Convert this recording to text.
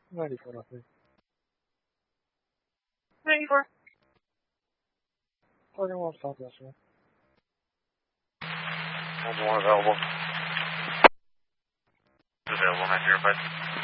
94, roughly. 94. Target 1 southwest, man. 1 available. Available, 905.